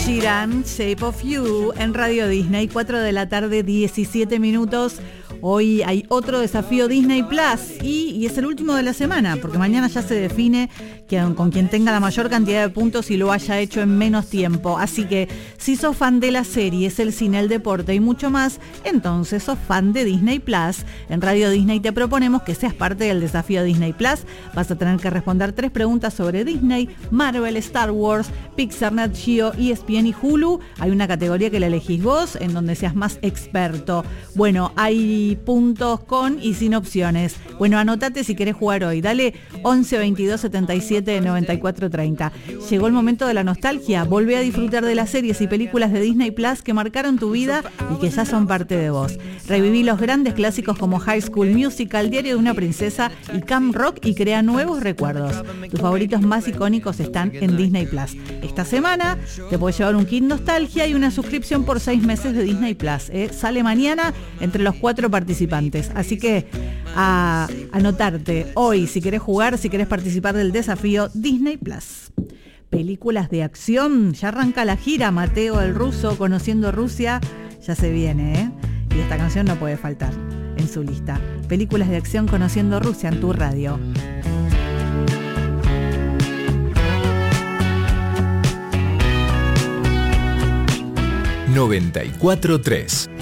Sheeran, Shape of You, en Radio Disney, 4 de la tarde, 17 minutos. Hoy hay otro desafío Disney Plus y es el último de la semana, porque mañana ya se define con quien tenga la mayor cantidad de puntos y lo haya hecho en menos tiempo. Así que si sos fan de las series, el cine, el deporte y mucho más, entonces sos fan de Disney Plus. En Radio Disney te proponemos que seas parte del desafío Disney Plus. Vas a tener que responder 3 preguntas sobre Disney, Marvel, Star Wars, Pixar, Nat Geo, ESPN y Hulu. Hay una categoría que la elegís vos, en donde seas más experto. Bueno, hay puntos con y sin opciones. Bueno, anotate si querés jugar hoy. Dale 11 22 77 94 30. Llegó el momento de la nostalgia. Volvé a disfrutar de las series y películas de Disney Plus que marcaron tu vida y que ya son parte de vos. Reviví los grandes clásicos como High School Musical, Diario de una princesa y Camp Rock y crea nuevos recuerdos. Tus favoritos más icónicos están en Disney Plus. Esta semana te puedes llevar un kit nostalgia y una suscripción por 6 meses de Disney Plus. Sale mañana entre los 4 participantes. Así que a anotarte hoy si querés jugar, si querés participar del desafío Disney Plus. Películas de acción, ya arranca la gira. Mateo el Ruso, Conociendo Rusia, ya se viene, y esta canción no puede faltar en su lista. Películas de acción Conociendo Rusia en tu radio. ...94.3